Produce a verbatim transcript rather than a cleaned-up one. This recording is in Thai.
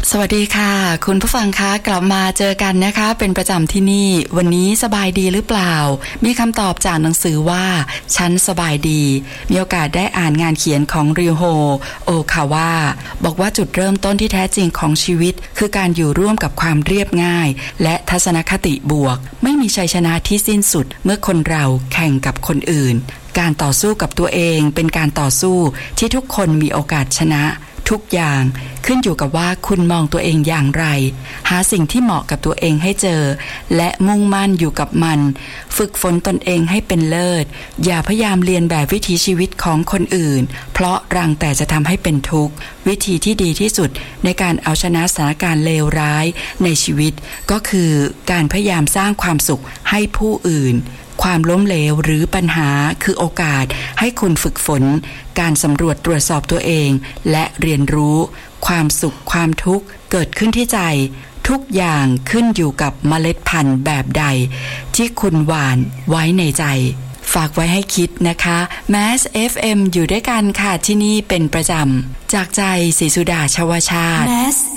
สวัสดีค่ะคุณผู้ฟังคะกลับมาเจอกันนะคะเป็นประจำที่นี่วันนี้สบายดีหรือเปล่ามีคำตอบจากหนังสือว่าฉันสบายดีมีโอกาสได้อ่านงานเขียนของริวโฮโอคาวะบอกว่าจุดเริ่มต้นที่แท้จริงของชีวิตคือการอยู่ร่วมกับความเรียบง่ายและทัศนคติบวกไม่มีชัยชนะที่สิ้นสุดเมื่อคนเราแข่งกับคนอื่นการต่อสู้กับตัวเองเป็นการต่อสู้ที่ทุกคนมีโอกาสชนะทุกอย่างขึ้นอยู่กับว่าคุณมองตัวเองอย่างไรหาสิ่งที่เหมาะกับตัวเองให้เจอและมุ่งมั่นอยู่กับมันฝึกฝนตนเองให้เป็นเลิศอย่าพยายามเลียนแบบวิถีชีวิตของคนอื่นเพราะรังแต่จะทำให้เป็นทุกข์วิธีที่ดีที่สุดในการเอาชนะสถานการณ์เลวร้ายในชีวิตก็คือการพยายามสร้างความสุขให้ผู้อื่นความล้มเหลวหรือปัญหาคือโอกาสให้คุณฝึกฝนการสำรวจตรวจสอบตัวเองและเรียนรู้ความสุขความทุกข์เกิดขึ้นที่ใจทุกอย่างขึ้นอยู่กับเมล็ดพันธุ์แบบใดที่คุณหว่านไว้ในใจฝากไว้ให้คิดนะคะ แมส เอฟ เอ็ม อยู่ด้วยกันค่ะที่นี่เป็นประจำจากใจศรีสุดาชวชาติแมส